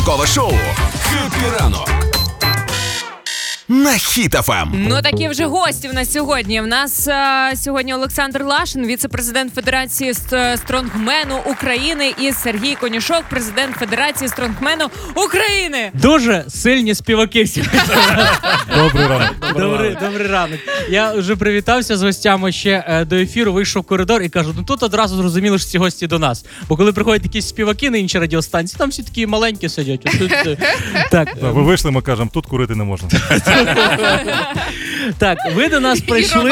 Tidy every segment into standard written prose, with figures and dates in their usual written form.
ранкове шоу «Хеппі ранок» на Хіт ФМ. Ну, такі вже гості в нас сьогодні. В нас сьогодні Олександр Лашин, віце-президент Федерації стронгмену України, і Сергій Конюшок, президент Федерації стронгмену України. Дуже сильні співаки сьогодні. Добрий ранок. Добрий ранок. Я вже привітався з гостями ще до ефіру, вийшов в коридор і кажу, ну тут одразу зрозуміло, що ці гості до нас. Бо коли приходять якісь співаки на інші радіостанції, там всі такі маленькі сидять. Так. Ви вийшли, ми кажемо, тут курити не можна. Так, ви до нас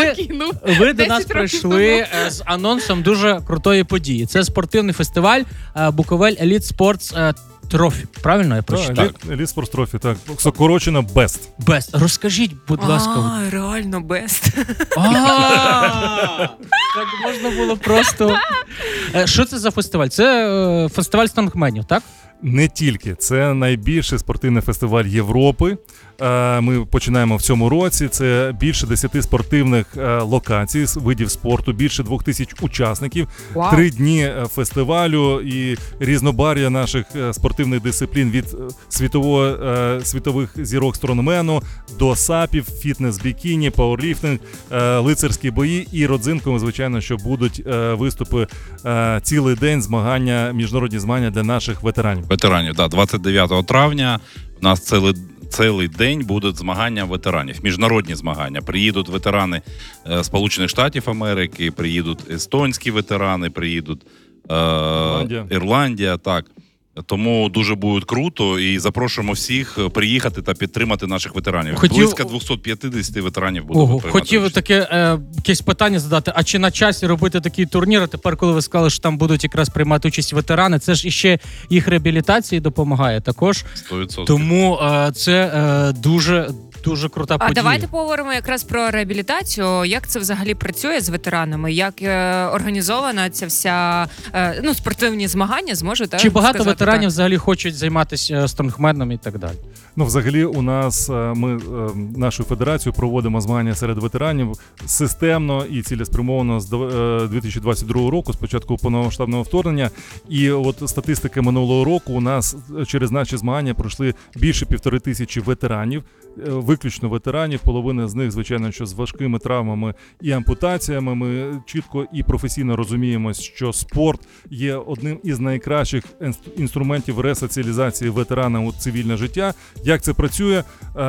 прийшли з анонсом дуже крутої події. Це спортивний фестиваль Буковель Elite Sports Trophy. Правильно я прочитав? Elite Sports Trophy, так. Скорочено BEST. BEST. Розкажіть, будь ласка. Реально BEST. Так можна було просто... Що це за фестиваль? Це фестиваль стронгменів, так? Не тільки. Це найбільший спортивний фестиваль Європи. Ми починаємо в цьому році. Це більше 10 спортивних локацій, видів спорту, більше 2000 учасників. 3 дні фестивалю і різнобар'я наших спортивних дисциплін від світових зірок стронгмену до САПів, фітнес-бікіні, пауерліфтинг, лицарські бої і родзинками, звичайно, що будуть виступи цілий день, змагання, міжнародні змагання для наших ветеранів. Ветеранів, так, 29 травня у нас цілий день будуть змагання ветеранів, міжнародні змагання. Приїдуть ветерани Сполучених Штатів Америки, приїдуть естонські ветерани, приїдуть Ірландія, так. Тому дуже буде круто і запрошуємо всіх приїхати та підтримати наших ветеранів. Близько 250 ветеранів буде приймати. Хотів таке якесь питання задати, а чи на часі робити такий турнір? А тепер, коли ви сказали, що там будуть якраз приймати участь ветерани, це ж іще їх реабілітації допомагає також. 100%. Тому це дуже крута подія. А давайте поговоримо якраз про реабілітацію. Як це взагалі працює з ветеранами? Як організована ця вся спортивні змагання? Зможете чи багато сказати, ветеранів взагалі хочуть займатися стронгменом і так далі? Ну, взагалі, у нас ми нашою федерацією проводимо змагання серед ветеранів системно і цілеспрямовано з 2022 року, з початку повномасштабного вторгнення. І от статистика минулого року у нас через наші змагання пройшли більше 1500 ветеранів, виключно ветеранів, половина з них, звичайно, що з важкими травмами і ампутаціями. Ми чітко і професійно розуміємо, що спорт є одним із найкращих інструментів ресоціалізації ветерана у цивільне життя. Як це працює?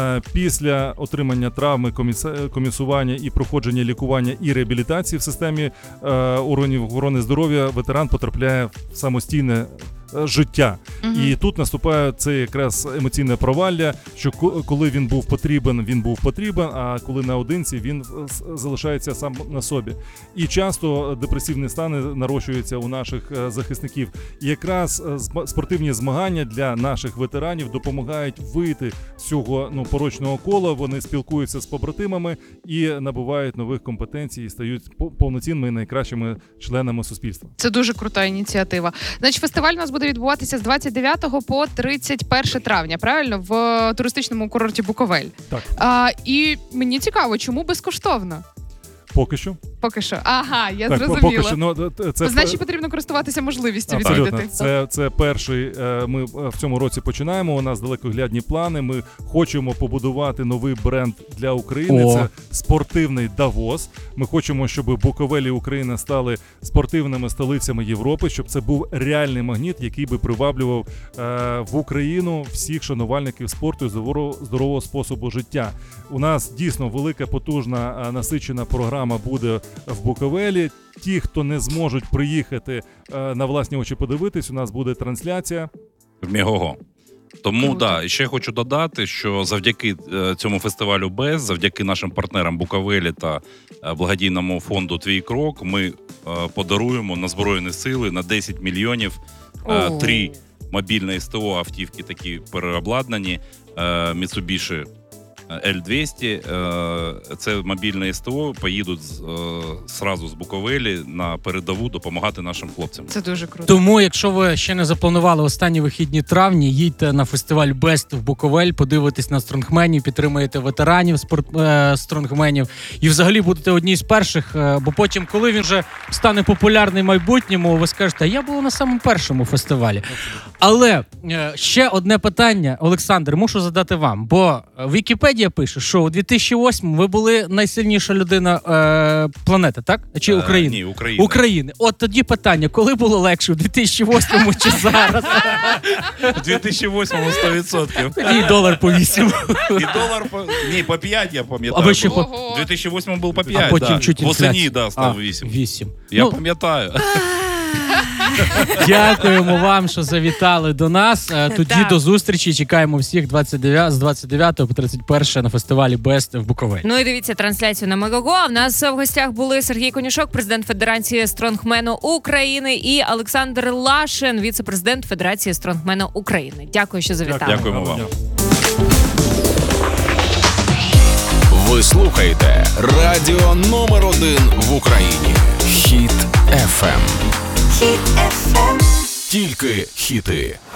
Після отримання травми, комісування і проходження лікування і реабілітації в системі органів охорони здоров'я ветеран потрапляє в самостійне життя. І тут наступає це якраз емоційне провалля, що коли він був потрібен, а коли наодинці, він залишається сам на собі. І часто депресивні стани нарощуються у наших захисників. І якраз спортивні змагання для наших ветеранів допомагають вийти з цього порочного кола, вони спілкуються з побратимами і набувають нових компетенцій і стають повноцінними найкращими членами суспільства. Це дуже крута ініціатива. Значить, фестиваль у нас буде відбуватися з 29 по 31 травня, правильно? В туристичному курорті Буковель. Так. І мені цікаво, чому безкоштовно? Поки що. Ага, я зрозуміла. Поки що, значить, потрібно користуватися можливістю відвідати. Абсолютно. Це перший, ми в цьому році починаємо, у нас далекоглядні плани, ми хочемо побудувати новий бренд для України, це спортивний Давос. Ми хочемо, щоб Буковель і Україна стали спортивними столицями Європи, щоб це був реальний магніт, який би приваблював в Україну всіх шанувальників спорту і здорового способу життя. У нас дійсно велика, потужна, насичена програма буде в Буковелі. Ті, хто не зможуть приїхати на власні очі подивитись, у нас буде трансляція. В Мегого. Тому, і ще хочу додати, що завдяки цьому фестивалю BEST, завдяки нашим партнерам Буковелі та благодійному фонду «Твій крок», ми подаруємо на Збройні Сили на 10 мільйонів 3 мобільні СТО автівки, такі переобладнані, Mitsubishi L200. Це мобільне СТО, поїдуть зразу з Буковелі на передову допомагати нашим хлопцям. Це дуже круто. Тому, якщо ви ще не запланували останні вихідні травні, їдьте на фестиваль Best в Буковель, подивитесь на стронгменів, підтримуєте ветеранів стронгменів і взагалі будете одні з перших, бо потім, коли він вже стане популярний в майбутньому, ви скажете, я був на самому першому фестивалі. Але ще одне питання, Олександр, мушу задати вам, бо Вікіпедія пише, що у 2008 ви були найсильніша людина планети, так? Чи України? Ні, України. України. От тоді питання, коли було легше, у 2008 чи зараз? У 2008-му 100%. І долар по 8. І долар по 5, я пам'ятаю. Або ще Ого. У 2008-му був по 5, А потім чуть восені, інфляція. став 8. 8. Я пам'ятаю. Дякуємо вам, що завітали до нас. Тоді Так. до зустрічі. Чекаємо всіх з 29 по 31 на фестивалі Best в Буковель. Ну і дивіться трансляцію на Мегаго. А в нас в гостях були Сергій Конюшок, президент Федерації стронгмену України, і Олександр Лашин, віце-президент Федерації стронгмену України. Дякую, що завітали. Дякуємо вам. Ви слухаєте радіо номер 1 в Україні. Хіт FM. Тільки хіти.